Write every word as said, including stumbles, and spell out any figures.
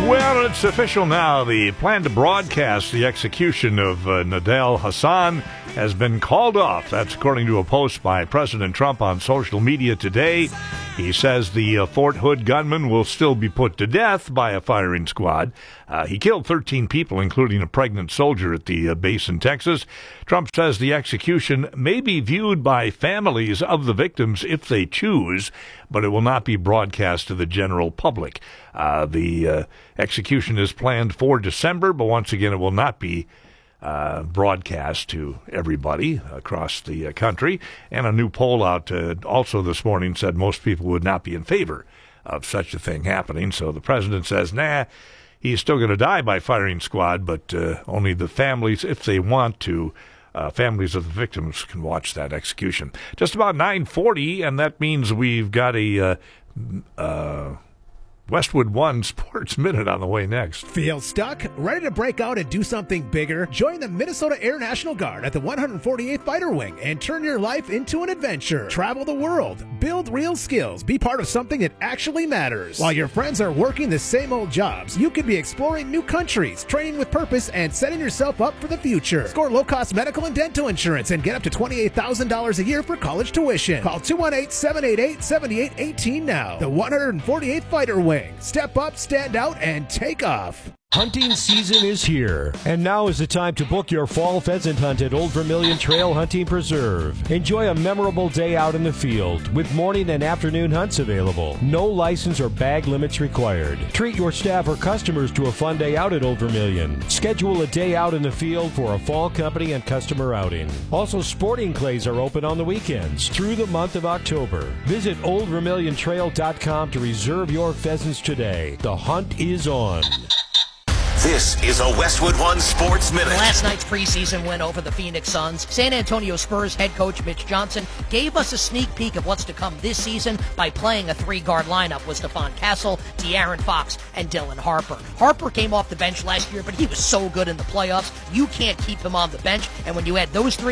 Well, it's official now. The plan to broadcast the execution of uh, Nidal Hasan has been called off. That's according to a post by President Trump on social media today. He says the uh, Fort Hood gunman will still be put to death by a firing squad. Uh, he killed thirteen people, including a pregnant soldier at the uh, base in Texas. Trump says the execution may be viewed by families of the victims if they choose, but it will not be broadcast to the general public. Uh, the uh, execution is planned for December, but once again, it will not be Uh, broadcast to everybody across the uh, country. And a new poll out uh, also this morning said most people would not be in favor of such a thing happening. So the president says, nah, he's still going to die by firing squad, but uh, only the families, if they want to, uh, families of the victims can watch that execution. Just about nine forty, and that means we've got a uh, uh, Westwood One Sports Minute on the way next. Feel stuck? Ready to break out and do something bigger? Join the Minnesota Air National Guard at the one hundred forty-eighth Fighter Wing and turn your life into an adventure. Travel the world, build real skills, be part of something that actually matters. While your friends are working the same old jobs, you could be exploring new countries, training with purpose, and setting yourself up for the future. Score low-cost medical and dental insurance and get up to twenty-eight thousand dollars a year for college tuition. Call two one eight, seven eight eight, seven eight one eight now. The one hundred forty-eighth Fighter Wing. Step up, stand out, and take off. Hunting season is here, and now is the time to book your fall pheasant hunt at Old Vermilion Trail Hunting Preserve. Enjoy a memorable day out in the field with morning and afternoon hunts available. No license or bag limits required. Treat your staff or customers to a fun day out at Old Vermilion. Schedule a day out in the field for a fall company and customer outing. Also, sporting clays are open on the weekends through the month of October. Visit old vermilion trail dot com to reserve your pheasants today. The hunt is on. This is a Westwood One Sports Minute. Last night's preseason win over the Phoenix Suns, San Antonio Spurs head coach Mitch Johnson gave us a sneak peek of what's to come this season by playing a three-guard lineup with Stephon Castle, De'Aaron Fox, and Dylan Harper. Harper came off the bench last year, but he was so good in the playoffs, you can't keep him on the bench, and when you add those three